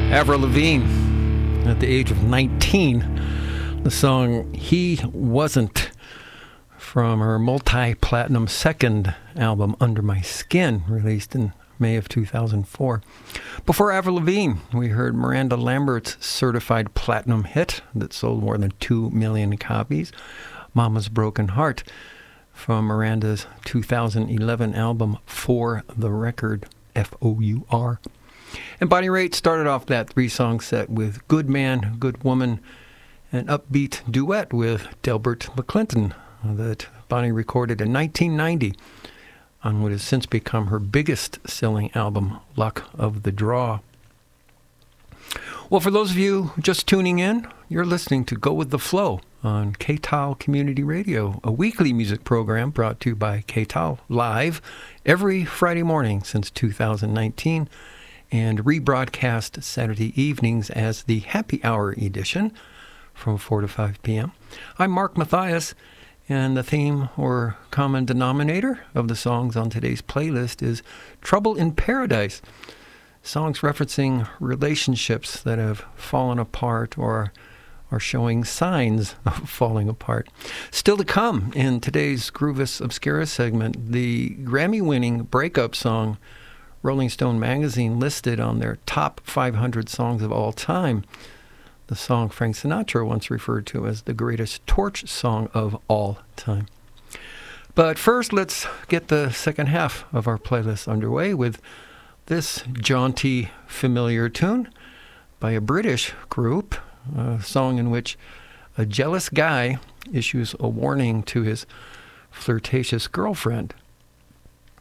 Avril Lavigne, at the age of 19, the song He Wasn't, from her multi-platinum second album Under My Skin, released in May of 2004. Before Avril Lavigne, we heard Miranda Lambert's certified platinum hit that sold more than 2 million copies, Mama's Broken Heart, from Miranda's 2011 album For the Record, F-O-U-R. And Bonnie Raitt started off that three-song set with Good Man, Good Woman, an upbeat duet with Delbert McClinton that Bonnie recorded in 1990 on what has since become her biggest-selling album, Luck of the Draw. Well, for those of you just tuning in, you're listening to Go With The Flow on KTAL Community Radio, a weekly music program brought to you by KTAL Live every Friday morning since 2019, and rebroadcast Saturday evenings as the Happy Hour edition from 4 to 5 p.m. I'm Mark Mathias, and the theme or common denominator of the songs on today's playlist is Trouble in Paradise, songs referencing relationships that have fallen apart or are showing signs of falling apart. Still to come in today's Groovis Obscura segment, the Grammy-winning breakup song Rolling Stone magazine listed on their top 500 songs of all time, the song Frank Sinatra once referred to as the greatest torch song of all time. But first, let's get the second half of our playlist underway with this jaunty, familiar tune by a British group, a song in which a jealous guy issues a warning to his flirtatious girlfriend.